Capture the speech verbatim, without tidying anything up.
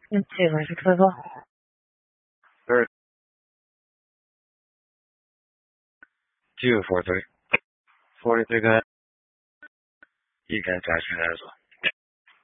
two four six level. Third. two four three. forty-three, go ahead. You can attach me that as well.